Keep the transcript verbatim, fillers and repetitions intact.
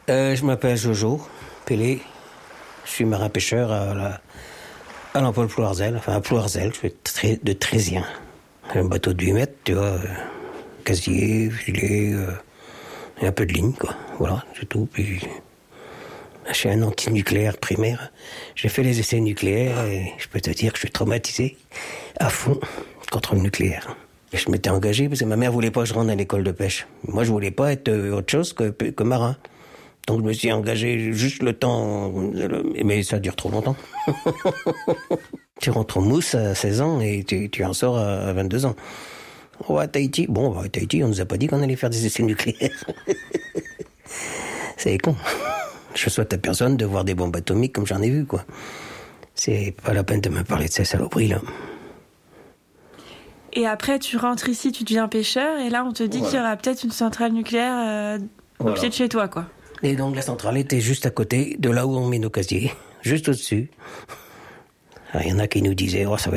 euh, Je m'appelle Jojo Pellé. Je suis marin-pêcheur à, la, à l'Empole Plouarzel, enfin à Plouarzel, je suis très, de Trésien. Un bateau de huit mètres, tu vois, euh, casier, filet, euh, et un peu de ligne, quoi. Voilà, c'est tout. Puis, je suis un anti-nucléaire primaire. J'ai fait les essais nucléaires et je peux te dire que je suis traumatisé à fond contre le nucléaire. Et je m'étais engagé parce que ma mère voulait pas que je rentre à l'école de pêche. Moi, je voulais pas être autre chose que, que marin. Donc, je me suis engagé juste le temps, mais ça dure trop longtemps. Tu rentres en mousse à seize ans et tu, tu en sors à vingt-deux ans. Oh, à Tahiti, bon, à Tahiti, on nous a pas dit qu'on allait faire des essais nucléaires. C'est con. Je souhaite à personne de voir des bombes atomiques comme j'en ai vu, quoi. C'est pas la peine de me parler de ces saloperies, là. Et après, tu rentres ici, tu deviens pêcheur, et là, on te dit voilà. qu'il y aura peut-être une centrale nucléaire euh, au voilà. pied de chez toi, quoi. Et donc, la centrale était juste à côté de là où on met nos casiers, juste au-dessus. Il y en a qui nous disaient, oh, ça va